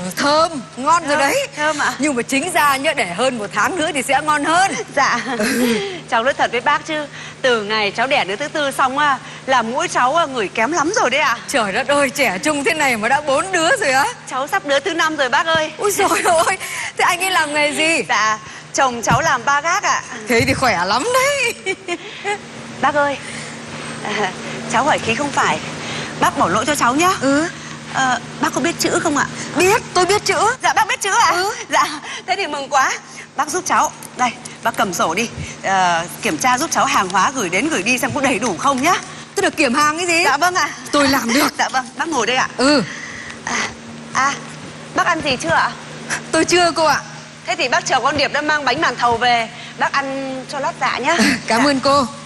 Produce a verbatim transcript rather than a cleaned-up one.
thơm, ngon rồi đấy. Thơm ạ. Nhưng mà chính ra nhá, để hơn một tháng nữa thì sẽ ngon hơn. Dạ. Cháu nói thật với bác chứ, từ ngày cháu đẻ đứa thứ tư xong á, là mũi cháu ngửi kém lắm rồi đấy ạ. Trời đất ơi, trẻ trung thế này mà đã bốn đứa rồi á. Cháu sắp đứa thứ năm rồi bác ơi. Ôi trời ơi, thế anh ấy làm nghề gì? Dạ, chồng cháu làm ba gác ạ. Thế thì khỏe lắm đấy. Bác ơi, à, cháu hỏi khí không phải. Bác bỏ lỗi cho cháu nhá. Ừ. à, Bác có biết chữ không ạ? Biết, tôi biết chữ. Dạ bác biết chữ ạ? Ừ. Dạ, thế thì mừng quá. Bác giúp cháu. Đây, bác cầm sổ đi, à, kiểm tra giúp cháu hàng hóa gửi đến gửi đi xem có đầy đủ không nhá. Tôi được kiểm hàng cái gì? Dạ vâng ạ. Tôi làm được. Dạ vâng, bác ngồi đây ạ. Ừ. À, à bác ăn gì chưa ạ? Tôi chưa cô ạ. Thế thì bác chờ con Điệp đã mang bánh màn thầu về, bác ăn cho lót dạ nhá. Cảm Dạ. ơn cô.